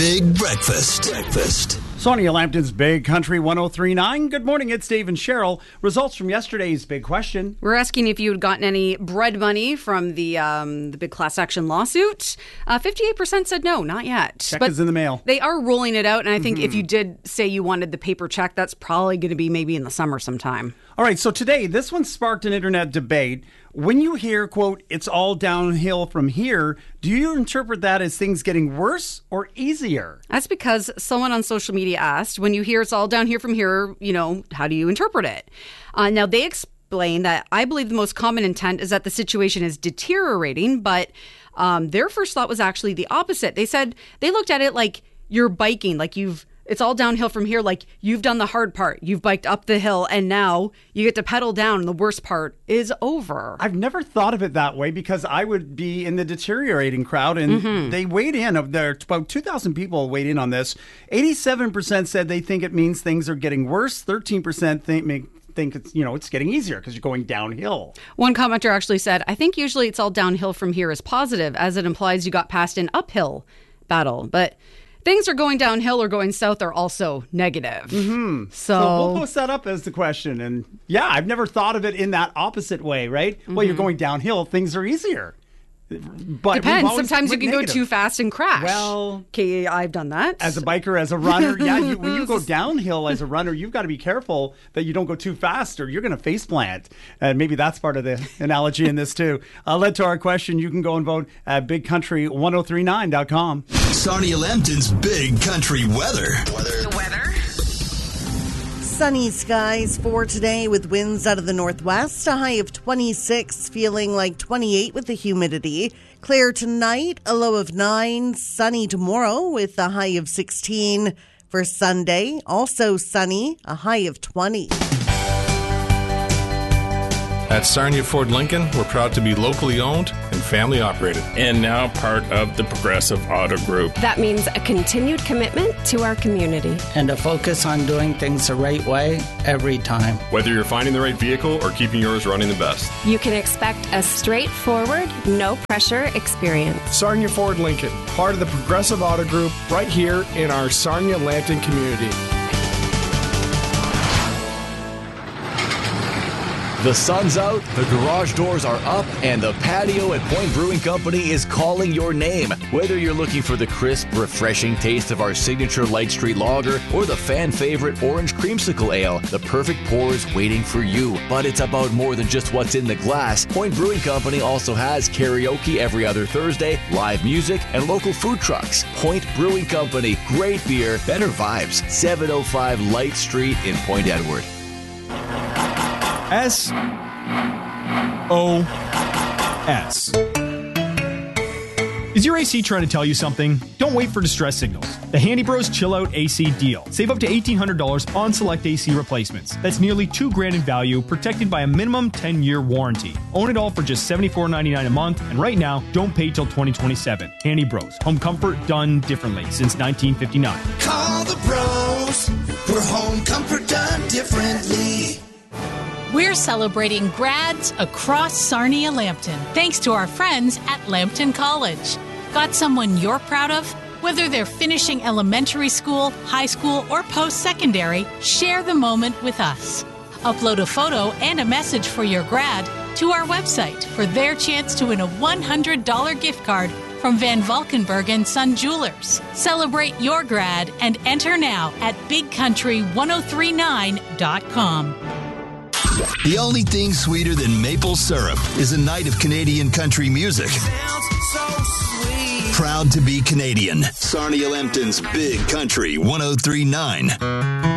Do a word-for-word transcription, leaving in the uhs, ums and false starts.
Big Breakfast. Breakfast. Sonia Lambton's Big Country one oh three point nine. Good morning, it's Dave and Cheryl. Results from yesterday's big question. We're asking if you had gotten any bread money from the um, the big class action lawsuit. Uh, fifty-eight percent said no, not yet. Check but is in the mail. They are rolling it out, and I think Mm-hmm. if you did say you wanted the paper check, that's probably going to be maybe in the summer sometime. All right, so today, this one sparked an internet debate. When you hear, quote, it's all downhill from here, do you interpret that as things getting worse or easier? That's because someone on social media asked, when you hear it's all down here from here, you know, how do you interpret it? Uh, now, they explain that I believe the most common intent is that the situation is deteriorating, but um, their first thought was actually the opposite. They said they looked at it like you're biking, like you've it's all downhill from here, like you've done the hard part. You've biked up the hill, and now you get to pedal down, and the worst part is over. I've never thought of it that way because I would be in the deteriorating crowd, and mm-hmm. they weighed in. Of there, about two thousand people weighed in on this. eighty-seven percent said they think it means things are getting worse. thirteen percent think make think it's, you know, it's getting easier because you're going downhill. One commenter actually said, I think usually it's all downhill from here is positive, as it implies you got past an uphill battle. But things are going downhill or going south are also negative. Mm-hmm. So, so we'll post that up as the question. And yeah, I've never thought of it in that opposite way, right? Mm-hmm. Well, you're going downhill, things are easier. But depends. Sometimes you can negative. go too fast and crash. Well, okay, I've done that. As a biker, as a runner, yeah, you, when you go downhill as a runner, you've got to be careful that you don't go too fast or you're going to face plant. And maybe that's part of the analogy in this too. Uh, led to our question. You can go and vote at big country ten thirty-nine dot com. Sonia Lambton's Big Country Weather. Weather. The weather. Sunny skies for today with winds out of the northwest, a high of twenty-six, feeling like twenty-eight with the humidity. Clear tonight, a low of nine. Sunny tomorrow with a high of sixteen. For Sunday, also sunny, a high of twenty. At Sarnia Ford Lincoln, we're proud to be locally owned and family operated. And now part of the Progressive Auto Group. That means a continued commitment to our community. And a focus on doing things the right way every time. Whether you're finding the right vehicle or keeping yours running the best. You can expect a straightforward, no-pressure experience. Sarnia Ford Lincoln, part of the Progressive Auto Group, right here in our Sarnia Lambton community. The sun's out, the garage doors are up, and the patio at Point Brewing Company is calling your name. Whether you're looking for the crisp, refreshing taste of our signature Light Street Lager or the fan favorite Orange Creamsicle Ale, the perfect pour is waiting for you. But it's about more than just what's in the glass. Point Brewing Company also has karaoke every other Thursday, live music, and local food trucks. Point Brewing Company, great beer, better vibes. seven oh five Light Street in Point Edward. S O S. Is your A C trying to tell you something? Don't wait for distress signals. The Handy Bros Chill Out A C deal. Save up to eighteen hundred dollars on select A C replacements. That's nearly two grand in value, protected by a minimum ten-year warranty. Own it all for just seventy-four ninety-nine a month, and right now, don't pay till twenty twenty-seven. Handy Bros. Home comfort done differently since nineteen fifty-nine. Call the pros for home comfort done differently. We're celebrating grads across Sarnia Lambton, thanks to our friends at Lambton College. Got someone you're proud of? Whether they're finishing elementary school, high school, or post-secondary, share the moment with us. Upload a photo and a message for your grad to our website for their chance to win a one hundred dollars gift card from Van Valkenburg and Son Jewelers. Celebrate your grad and enter now at big country ten thirty-nine dot com. The only thing sweeter than maple syrup is a night of Canadian country music. Sounds so sweet. Proud to be Canadian. Sarnia Lambton's Big Country ten thirty-nine.